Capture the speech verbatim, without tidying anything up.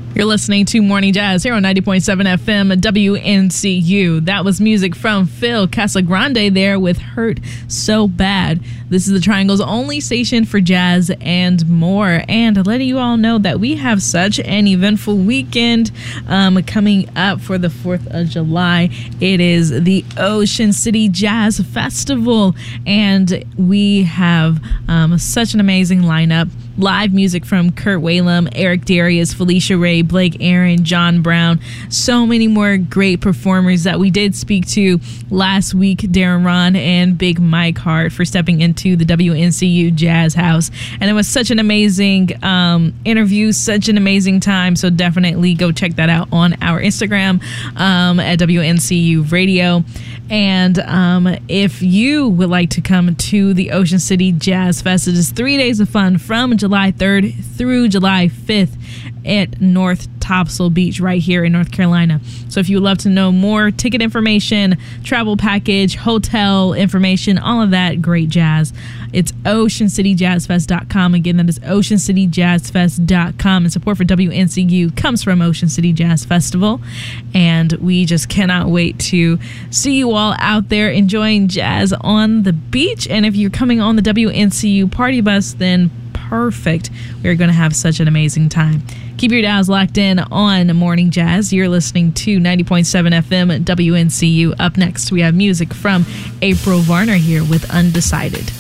You're listening to Morning Jazz here on ninety point seven F M W N C U. That was music from Phil Casagrande there with Hurt So Bad. This is the Triangle's only station for jazz and more. And letting you all know that we have such an eventful weekend um, coming up for the fourth of July. It is the Ocean City Jazz Festival. And we have um, such an amazing lineup. Live music from Kurt Whalum, Eric Darius, Felicia Ray, Blake Aaron, John Brown. So many more great performers that we did speak to last week. Darren Ron and Big Mike Hart for stepping into the W N C U Jazz House. And it was such an amazing um, interview, such an amazing time. So definitely go check that out on our Instagram um, at W N C U Radio. And um, if you would like to come to the Ocean City Jazz Fest, it is three days of fun from July third through July fifth at North Topsail Beach right here in North Carolina. So if you would love to know more, ticket information, travel package, hotel information, all of that great jazz, it's ocean city jazz fest dot com. Again, that is ocean city jazz fest dot com. And support for W N C U comes from Ocean City Jazz Festival. And we just cannot wait to see you all out there enjoying jazz on the beach. And if you're coming on the W N C U party bus, then perfect. We're going to have such an amazing time. Keep your dials locked in on Morning Jazz. You're listening to ninety point seven F M W N C U. Up next, we have music from April Varner here with Undecided.